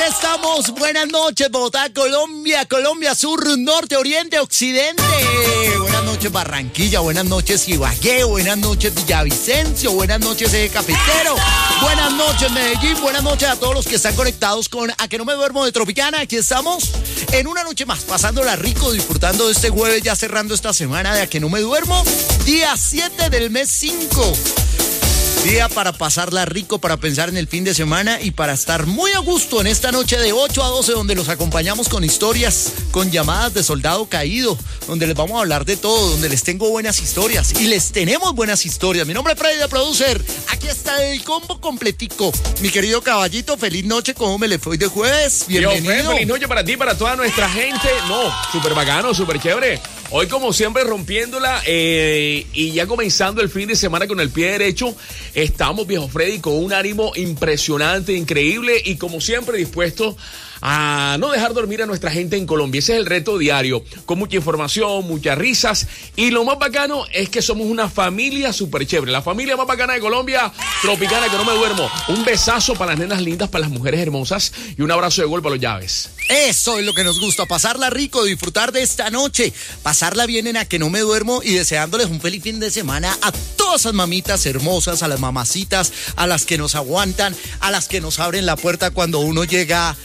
estamos. Buenas noches, Bogotá, Colombia, Colombia Sur, Norte, Oriente, Occidente. Buenas noches, Barranquilla. Buenas noches, Ibagué. Buenas noches, Villavicencio. Buenas noches, Eje Cafetero. Buenas noches, Medellín. Buenas noches a todos los que están conectados con A Que No Me Duermo de Tropicana. Aquí estamos en una noche más, pasándola rico, disfrutando de este jueves, ya cerrando esta semana de A Que No Me Duermo. Día 7 del mes 5. Día para pasarla rico, para pensar en el fin de semana y para estar muy a gusto en esta noche de 8 a 12, donde los acompañamos con historias, con llamadas de soldado caído, donde les vamos a hablar de todo, donde les tengo buenas historias y les tenemos buenas historias. Mi nombre es Freddy, de Producer. Aquí está el combo completico. Mi querido caballito, feliz noche. ¿Cómo me le fue de jueves? Bienvenido. Feliz noche para ti, para toda nuestra gente. No, súper bacano, súper chévere. Hoy, como siempre, rompiéndola y ya comenzando el fin de semana con el pie derecho. Estamos, viejo Freddy, con un ánimo impresionante, increíble y, como siempre, dispuestos a no dejar dormir a nuestra gente en Colombia. Ese es el reto diario, con mucha información, muchas risas, y lo más bacano es que somos una familia súper chévere, la familia más bacana de Colombia, Tropicana, Que No Me Duermo. Un besazo para las nenas lindas, para las mujeres hermosas, y un abrazo de gol para los llaves. Eso es lo que nos gusta, pasarla rico, disfrutar de esta noche, pasarla bien en A Que No Me Duermo y deseándoles un feliz fin de semana a todas esas mamitas hermosas, a las mamacitas, a las que nos aguantan, a las que nos abren la puerta cuando uno llega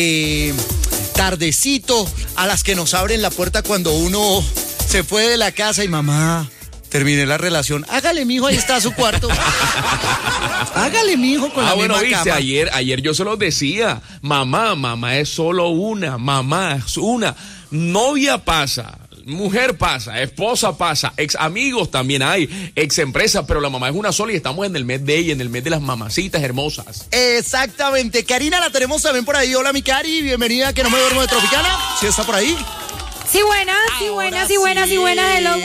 tardecito, a las que nos abren la puerta cuando uno se fue de la casa y mamá, terminé la relación. Hágale, mijo, ahí está su cuarto. Hágale, mijo, con la misma viste, cama. Ayer yo se los decía, mamá es solo una, mamá es una, novia pasa, mujer pasa, esposa pasa, ex amigos también hay, ex empresas, pero la mamá es una sola y estamos en el mes de ella, en el mes de las mamacitas hermosas. Exactamente. Karina la tenemos también por ahí. Hola, mi Cari, bienvenida a Que No Me Duermo de Tropicana. ¿Sí está por ahí? Sí, buenas. Hello,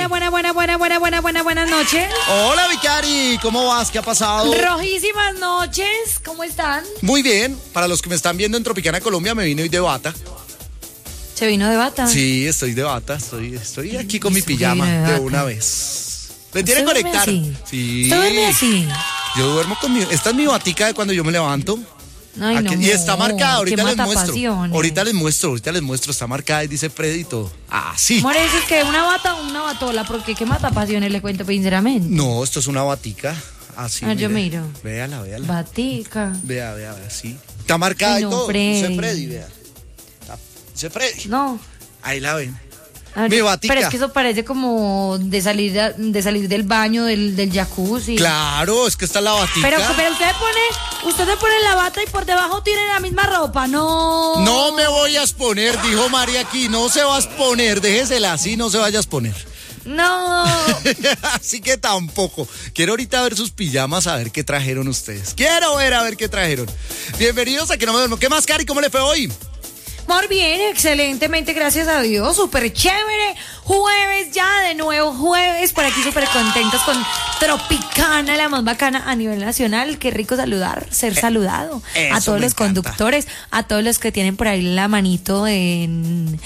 buenas noches. Hola, mi Cari, ¿cómo vas? ¿Qué ha pasado? Rojísimas noches, ¿cómo están? Muy bien. Para los que me están viendo en Tropicana, Colombia, me vine hoy de bata. ¿Se vino de bata? Sí, estoy de bata. Estoy aquí con mi pijama de una vez. ¿Me tiene que conectar? Sí. ¿Usted duerme así? Yo duermo con mi... Esta es mi batica de cuando yo me levanto. Ay, no, y está marcada, ahorita les muestro. Pasiones. Ahorita les muestro. Está marcada y dice Freddy y todo. Ah, sí. More, ¿eso es que una bata o una batola? Porque qué mata pasiones, le cuento sinceramente. No, esto es una batica. Así. Yo miro. Véala. Batica. Vea, sí. Está marcada y todo. Dice Freddy, vea. Dice Freddy. No. Ahí la ven. Ver, mi batica. Pero es que eso parece como de salir del baño, del jacuzzi. Claro, es que está la batica. Pero usted se pone la bata y por debajo tiene la misma ropa, no. No me voy a exponer, dijo María aquí, no se va a exponer, déjesela así, no se vaya a exponer. No. Así que tampoco. Quiero ahorita ver sus pijamas, a ver qué trajeron ustedes. Quiero ver a ver qué trajeron. Bienvenidos a Que No Me Duermo. ¿Qué más, Cari? ¿Cómo le fue hoy? Muy bien, excelentemente, gracias a Dios, súper chévere, jueves ya, de nuevo jueves, por aquí súper contentos con Tropicana, la más bacana a nivel nacional, qué rico ser saludado, a todos los conductores, a todos los que tienen por ahí la manito en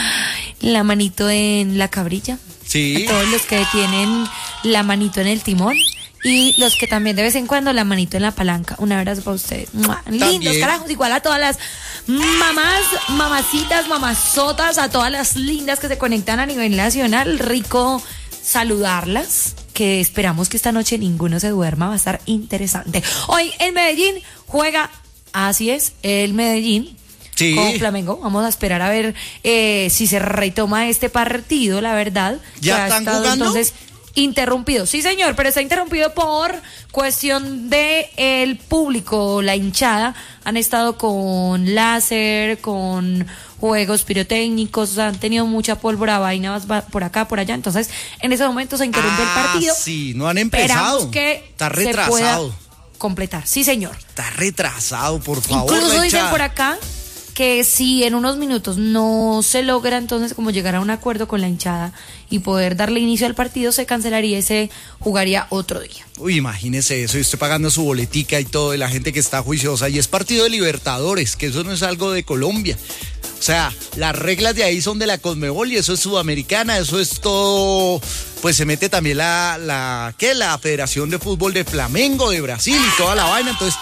la cabrilla, sí, a todos los que tienen la manito en el timón. Y los que también de vez en cuando la manito en la palanca. Un abrazo para ustedes. Lindos, carajos. Igual a todas las mamás, mamacitas, mamazotas, a todas las lindas que se conectan a nivel nacional. Rico saludarlas. Que esperamos que esta noche ninguno se duerma. Va a estar interesante. Hoy el Medellín juega, así es, el Medellín. Sí. Con Flamengo. Vamos a esperar a ver si se retoma este partido, la verdad. ¿Ya están jugando? Entonces, interrumpido, sí señor, pero está interrumpido por cuestión de el público, la hinchada, han estado con láser, con juegos pirotécnicos, han tenido mucha pólvora, vainas por acá, por allá, entonces en ese momento se interrumpe el partido. Sí, no han empezado. Esperamos que está retrasado. se pueda completar, sí señor. Está retrasado, por favor. Incluso dicen por acá que si en unos minutos no se logra entonces como llegar a un acuerdo con la hinchada y poder darle inicio al partido, se cancelaría y se jugaría otro día. Uy, imagínese eso, y usted pagando su boletica y todo, de la gente que está juiciosa, y es partido de Libertadores, que eso no es algo de Colombia. O sea, las reglas de ahí son de la Conmebol y eso es sudamericana, eso es todo, pues se mete también la Federación de Fútbol de Flamengo de Brasil y toda la vaina, entonces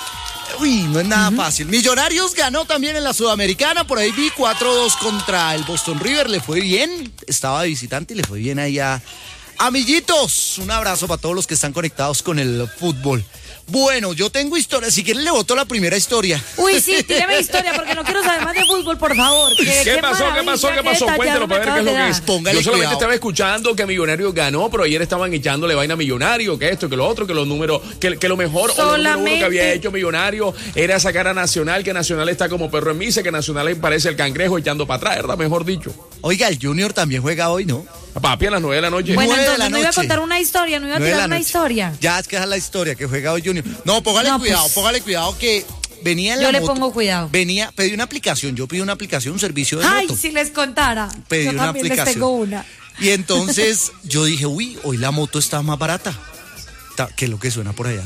Uy, no es nada fácil. Millonarios ganó también en la Sudamericana, por ahí vi 4-2 contra el Boston River, le fue bien, estaba de visitante y le fue bien ahí a amiguitos. Un abrazo para todos los que están conectados con el fútbol. Bueno, yo tengo historia, si quieren le boto la primera historia. Uy, sí, tírame historia porque no quiero saber más de fútbol, por favor. ¿Qué pasó? Cuéntelo para ver qué es lo que es. Póngale Yo solamente cuidado. estaba escuchando que Millonarios ganó, pero ayer estaban echándole vaina a Millonario, que esto, que lo otro, que los números, que lo mejor o lo número uno que había hecho Millonario era sacar a Nacional, que Nacional está como perro en misa, que Nacional parece el cangrejo echando para atrás, ¿verdad? Mejor dicho. Oiga, el Junior también juega hoy, ¿no? Papi, a las 9 de la noche. Bueno, 9 de la entonces no iba a noche. contar una historia, no iba a tirar una historia. Ya, es que esa es la historia, que juega hoy Junior. No, póngale cuidado que venía en la Yo le moto. pongo cuidado. Pedí una aplicación, un servicio de Ay, moto. si les contara. Pedí Yo una también les aplicación. tengo una. Y entonces yo dije, uy, hoy la moto está más barata. ¿Qué es lo que suena por allá?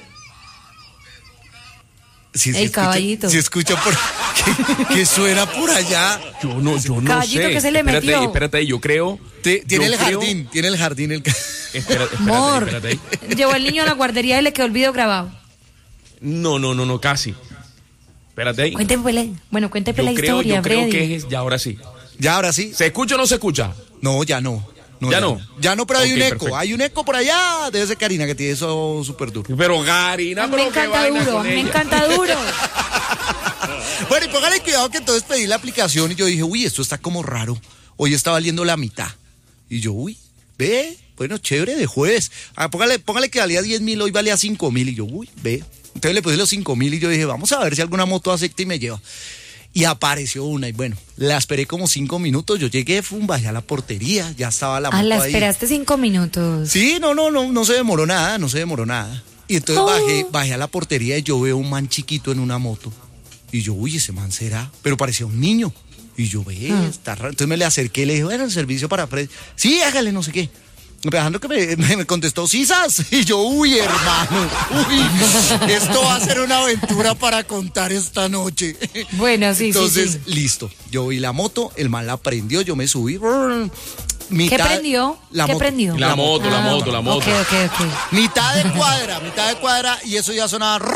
Sí, El caballito. Si escucha por ¿qué suena por allá? Yo no Caballito sé. que se le metió. Espérate, yo creo. Tiene el creo- jardín. Espérate, Amor, espérate. llevó el niño a la guardería y le quedó el video grabado. No, casi. Espérate ahí. Cuénteme la historia, Yo creo Freddy. que es, ya ahora sí. Ya, ahora sí. ¿Se escucha o no se escucha? No, ya no. ¿Ya no? Ya no, pero hay Ok, un eco. perfecto. Hay un eco por allá. Debe ser Karina, que tiene eso súper duro. Pero Karina, Me pero qué encanta vaina duro, con me ella. encanta duro. Bueno, y póngale cuidado que entonces pedí la aplicación y yo dije, uy, esto está como raro. Hoy está valiendo la mitad. Y yo, uy, ve, bueno, chévere, de jueves. Póngale que valía 10.000, hoy valía 5.000. Y yo, uy, ve. Entonces le puse los 5.000 y yo dije, vamos a ver si alguna moto acepta y me lleva. Y apareció una y bueno, la esperé como 5 minutos. Yo llegué, bajé a la portería, ya estaba la moto La ahí. esperaste 5 minutos. Sí, no se demoró nada, Y entonces bajé a la portería y yo veo un man chiquito en una moto. Y yo, uy, ese man será, pero parecía un niño. Y yo, está raro. Entonces me le acerqué y le dije, bueno, el servicio para Fred. Sí, hágale, no sé qué. Dejando que me contestó, ¡sisas! Y yo, uy, hermano, esto va a ser una aventura para contar esta noche. Bueno, sí, Entonces, sí. listo. Yo vi la moto, el man la prendió, yo me subí. ¿Qué prendió? La ¿Qué moto. prendió? La moto. Ok. Mitad de cuadra, y eso ya sonaba.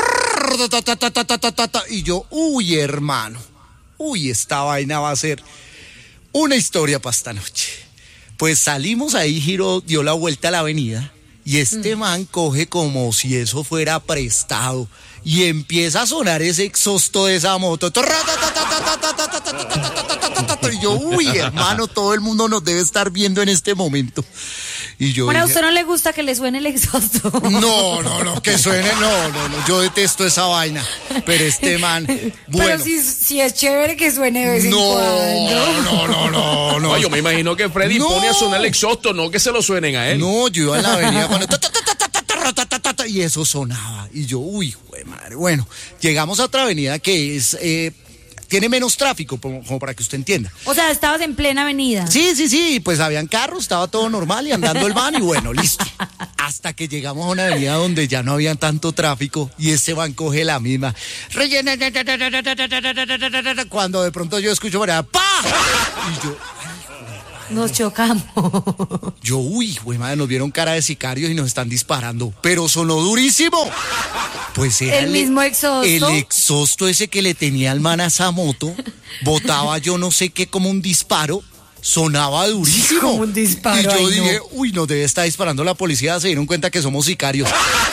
Y yo, uy, hermano, esta vaina va a ser una historia para esta noche. Pues salimos ahí, giró, dio la vuelta a la avenida, y este man coge como si eso fuera prestado, y empieza a sonar ese exhausto de esa moto. Y yo, uy, hermano, todo el mundo nos debe estar viendo en este momento. Y yo Bueno, ¿a dije, usted no le gusta que le suene el exhausto? No, que suene, no, yo detesto esa vaina, pero este man, bueno. Pero si es chévere que suene de vez en cuando. No. Yo me imagino que Freddy No. pone a sonar el exhausto, no que se lo suenen a él. No, yo iba en la avenida cuando y eso sonaba, y yo, uy, jue madre. Bueno, llegamos a otra avenida que es, tiene menos tráfico, como para que usted entienda. O sea, estabas en plena avenida. Sí, pues habían carros, estaba todo normal y andando el van y bueno, listo. Hasta que llegamos a una avenida donde ya no había tanto tráfico y este van coge la misma. Rellena, cuando de pronto yo escucho por allá, ¡pa! Y Nos chocamos. uy, güey, madre, nos vieron cara de sicarios y nos están disparando, pero sonó durísimo. Pues era El mismo exhausto. El exhausto ese que le tenía el man a esa moto, botaba yo no sé qué como un disparo, sonaba durísimo. Como un disparo, y yo ay, no. dije, uy, nos debe estar disparando la policía, se dieron cuenta que somos sicarios.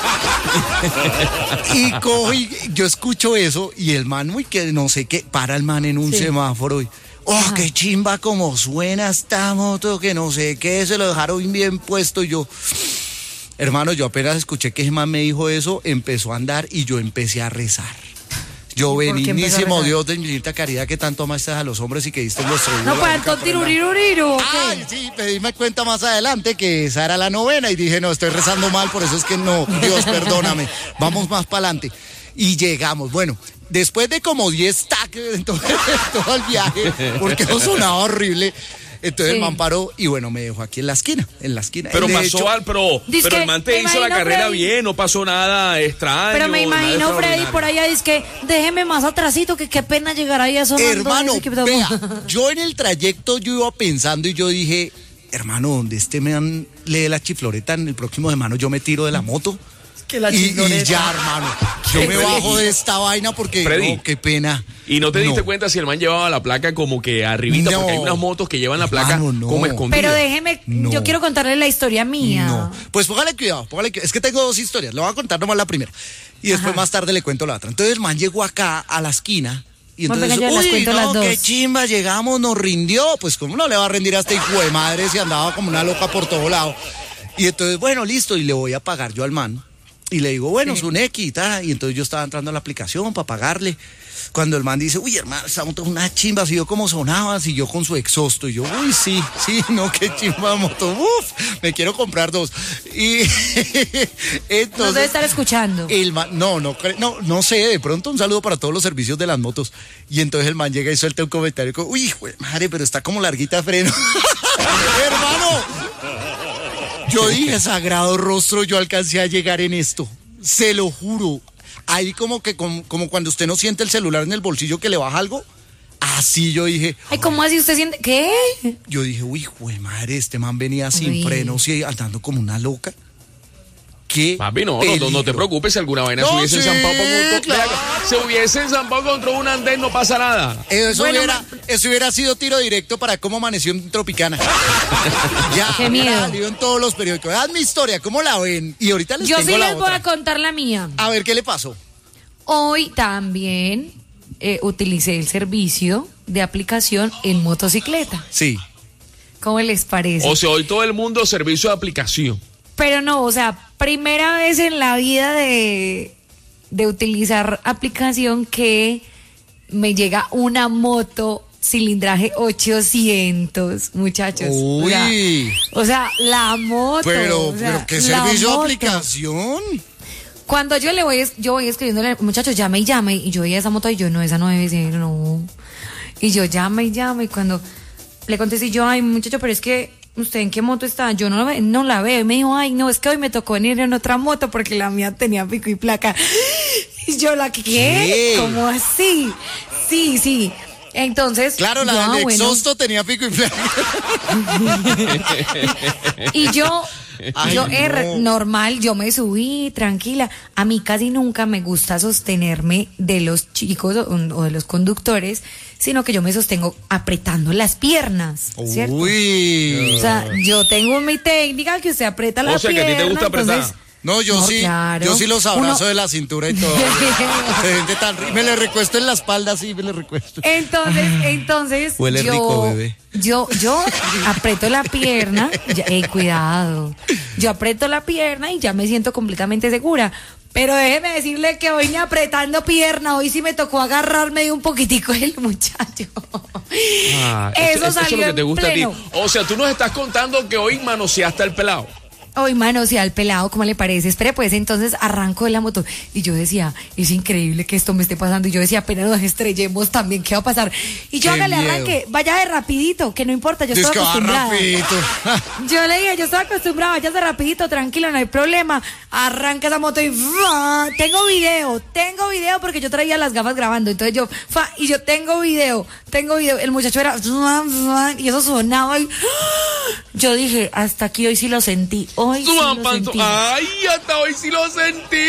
Y yo escucho eso y el man, uy, que no sé qué, para el man en un semáforo y... Oh, qué chimba como suena esta moto, que no sé qué, se lo dejaron bien puesto. Y yo, hermano, yo apenas escuché que ese man me dijo eso, empezó a andar y yo empecé a rezar. Yo, ¿Por qué empezó a benignísimo rezar? Dios de infinita caridad, que tanto amaste a los hombres y que diste los No, para el tontiruriru. Ay, sí, pedíme cuenta más adelante que esa era la novena y dije, no, estoy rezando mal, por eso es que no, Dios, perdóname, vamos más para adelante. Y llegamos, bueno, después de como 10 taques en todo el viaje, porque eso sonaba horrible, entonces el man paró y bueno, me dejó aquí en la esquina. Pero De pasó hecho, al pero el man te hizo la carrera bien, no pasó nada extraño. Pero me nada imagino Freddy extraordinario. por allá, dice que déjeme más atrasito, que qué pena llegar ahí a sonando. hermano, ese que- vea, yo en el trayecto yo iba pensando y yo dije, hermano, donde este man lee la chifloreta en el próximo semana yo me tiro de la moto. Que la y chisoneta. ya, hermano. Yo me bajo de esta vaina porque, Freddy, no, qué pena. ¿Y no te diste cuenta si el man llevaba la placa como que arribita? No. Porque hay unas motos que llevan la placa Hermano, no. como escondida. Pero déjeme, No. yo quiero contarle la historia mía. No. Pues póngale cuidado. Es que tengo dos historias. Le voy a contar nomás la primera. Y después más tarde le cuento la otra. Entonces el man llegó acá a la esquina. Y entonces, Venga, yo las cuento las dos. qué chimba, llegamos, nos rindió. Pues cómo no le va a rendir a este hijo de madre si andaba como una loca por todo lado. Y entonces, bueno, listo, y le voy a pagar yo al man. Y le digo, bueno, es un X y tal. Y entonces yo estaba entrando a la aplicación para pagarle. Cuando el man dice, uy, hermano, esta moto es una chimba, si yo como sonaba, si yo con su exhausto. Y yo, uy, sí, no, qué chimba moto. Uf, me quiero comprar dos. Y entonces... Nos debe estar escuchando. El man, no sé, de pronto un saludo para todos los servicios de las motos. Y entonces el man llega y suelta un comentario como, uy, madre, pero está como larguita freno. Hermano, yo dije, sagrado rostro, yo alcancé a llegar en esto. Se lo juro. Ahí como que como cuando usted no siente el celular en el bolsillo que le baja algo. Así yo dije. Ay, ¿cómo así usted siente? ¿Qué? Yo dije, uy, jue madre, este man venía sin Uy. frenos y andando como una loca. ¿Qué? Papi, no peligro. te preocupes, si alguna vaina No, se hubiese sí, enzampado claro. se hubiese enzampado contra un andén, no pasa nada. Eso, Bueno, eso hubiera sido tiro directo para cómo amaneció en Tropicana. Ya, Qué hubiera miedo. salido en todos los periódicos. Haz mi historia, ¿cómo la ven? Y ahorita les Yo tengo sí la les voy otra. a contar la mía. A ver, ¿qué le pasó? Hoy también utilicé el servicio de aplicación en motocicleta. Sí. ¿Cómo les parece? O sea, hoy todo el mundo servicio de aplicación. Pero no, o sea, primera vez en la vida de utilizar aplicación que me llega una moto cilindraje 800, muchachos. Uy. O sea, la moto. Pero ¿qué la servicio de moto. aplicación? Cuando yo voy escribiéndole, muchachos, llame, y yo veía esa moto y yo, no, esa no debe ser, no. Y yo llame, y cuando le contesté yo, ay, muchacho, pero es que, ¿usted en qué moto está? Yo no la veo. Y me dijo, ay, no, es que hoy me tocó venir en otra moto porque la mía tenía pico y placa. Y yo, ¿qué? ¿Cómo así? Sí. Entonces. Claro, la del exhausto tenía pico y placa. Y yo, Ay, no. normal, yo me subí tranquila. A mí casi nunca me gusta sostenerme de los chicos o de los conductores, sino que yo me sostengo apretando las piernas, ¿cierto? Uy. O sea, yo tengo mi técnica que usted aprieta la pierna. O sea, que a ti te gusta apretar. entonces- No, yo sí. claro. Yo sí los abrazo Uno- de la cintura y todo. Se siente tan rico. Me le recuesto en la espalda, sí, me le recuesto. Entonces, Huele rico, bebé. Yo aprieto la pierna, cuidado. Yo aprieto la pierna y ya me siento completamente segura. Pero déjeme decirle que hoy ni apretando pierna, hoy sí me tocó agarrarme de un poquitico el muchacho. Eso es salió lo que en te gusta pleno. a ti. O sea, tú nos estás contando que hoy manoseaste al pelado. Hoy manoseé al pelado, ¿cómo le parece? Espere, pues entonces arranco de la moto. Y yo decía, es increíble que esto me esté pasando. Y yo decía, apenas nos estrellemos también, ¿qué va a pasar? Y yo, Qué hágale, miedo. arranque, vaya de rapidito, que no importa, yo Dice estoy que va acostumbrada. rapidito. Yo le dije, yo estoy acostumbrada, váyase rapidito, tranquilo, no hay problema. Arranca esa moto y ¡fua! Tengo video porque yo traía las gafas grabando. Entonces yo, y yo tengo video. El muchacho era ¡fua! Y eso sonaba y yo dije, hasta aquí hoy sí lo sentí. Hoy sí lo sentí. Ay, hasta hoy sí lo sentí.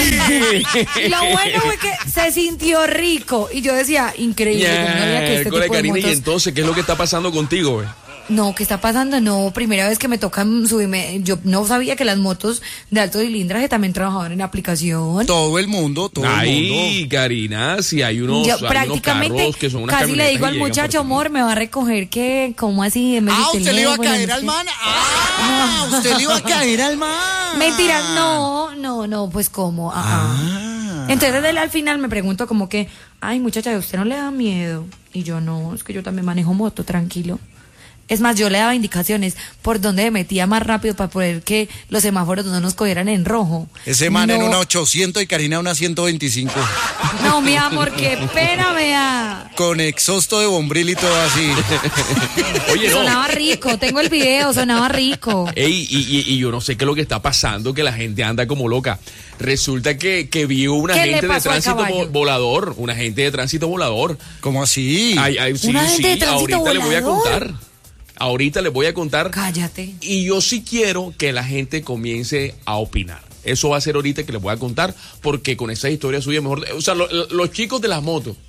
Y lo bueno fue que se sintió rico. Y yo decía, increíble. Yo no sabía que este tipo de Karina, y motos- entonces, ¿qué es lo que está pasando contigo, güey? No, ¿qué está pasando? No, primera vez que me toca subirme. Yo no sabía que las motos de alto cilindraje también trabajaban en aplicación. Todo el mundo. Ay, Karina, si hay unos, Yo hay unos prácticamente carros que son unas casi le camionetas digo y al llegan muchacho, por ti. amor, me va a recoger que, ¿cómo así? ¿Usted le iba a caer al man? man? ¿Usted le iba a caer al man? Mentira, no, pues ¿cómo? Entonces él al final me preguntó como que, ay muchacha, ¿a usted no le da miedo? Y yo, no, es que yo también manejo moto, tranquilo. Es más, yo le daba indicaciones por dónde me metía más rápido para poder que los semáforos no nos cogieran en rojo. Ese man No. en una 800 y Karina una 125. No, mi amor, qué pena, vea. Con exhausto de bombril y todo así. Oye, no. Sonaba rico, tengo el video, sonaba rico. Ey, y yo no sé qué es lo que está pasando, que la gente anda como loca. Resulta que vio un ¿Qué le agente de pasó al tránsito caballo? volador, un agente de tránsito volador. ¿Cómo así? Sí, ¿Un agente de tránsito ahorita le voy a volador? contar. Ahorita les voy a contar. Cállate. Y yo sí quiero que la gente comience a opinar. Eso va a ser ahorita que les voy a contar, porque con esa historia suya mejor, o sea, los chicos de las motos,